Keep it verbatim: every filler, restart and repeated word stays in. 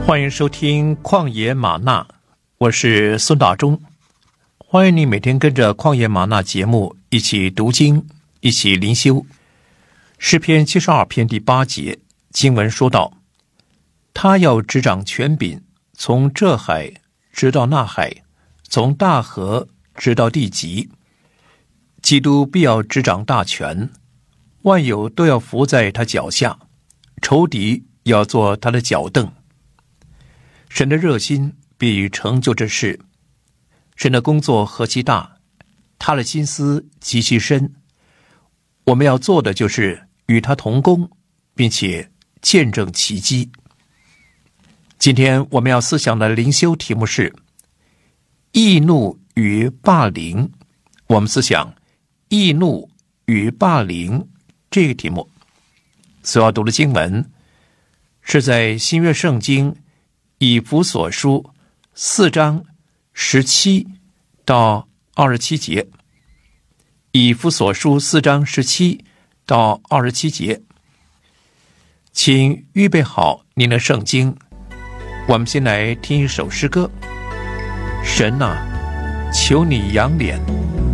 欢迎收听旷野玛纳，我是孙大中。欢迎你每天跟着旷野玛纳节目一起读经，一起灵修。诗篇七十二篇第八节经文说道，他要执掌权柄，从这海直到那海，从大河直到地极。基督必要执掌大权，万有都要伏在他脚下，仇敌要做他的脚凳。神的热心必成就这事，神的工作何其大，他的心思极其深。我们要做的就是与他同工，并且见证奇迹。今天我们要思想的灵修题目是易怒与霸凌。我们思想易怒与霸凌这个题目。所要读的经文是在新约圣经以弗所书四章十七到二十七节。以弗所书四章十七到二十七节，请预备好您的圣经。我们先来听一首诗歌。神啊，求你仰脸